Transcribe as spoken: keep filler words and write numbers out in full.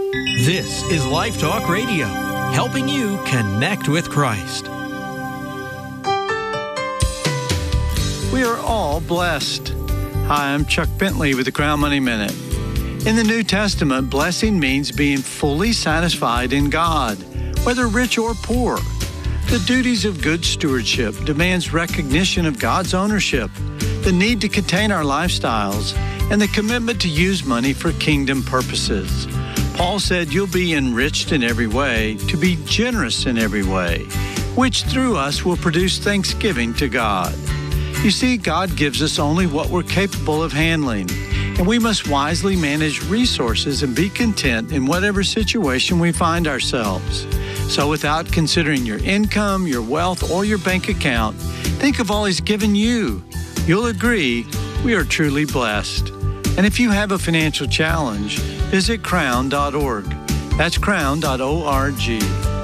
This is Life Talk Radio, helping you connect with Christ. We are all blessed. Hi, I'm Chuck Bentley with the Crown Money Minute. In the New Testament, blessing means being fully satisfied in God, whether rich or poor. The duties of good stewardship demands recognition of God's ownership, the need to contain our lifestyles, and the commitment to use money for kingdom purposes. Paul said you'll be enriched in every way, to be generous in every way, which through us will produce thanksgiving to God. You see, God gives us only what we're capable of handling, and we must wisely manage resources and be content in whatever situation we find ourselves. So without considering your income, your wealth, or your bank account, think of all He's given you. You'll agree we are truly blessed. And if you have a financial challenge, visit crown dot org. That's crown dot org.